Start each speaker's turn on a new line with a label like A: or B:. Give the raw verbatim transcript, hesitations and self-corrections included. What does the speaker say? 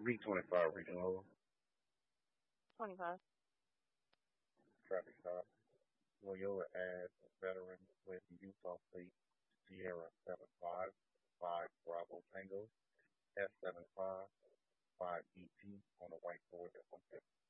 A: V twenty-five regional
B: twenty-five.
A: traffic stop. Loyola adds veteran with Utah State Sierra seven five five Bravo Tango S seven five five E T on the whiteboard at one fifty.